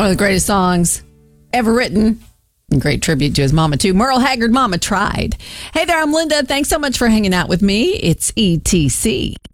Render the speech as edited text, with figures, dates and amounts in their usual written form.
One of the greatest songs ever written. And great tribute to his mama, too. Merle Haggard, Mama Tried. Hey there, I'm Linda. Thanks so much for hanging out with me. It's ETC.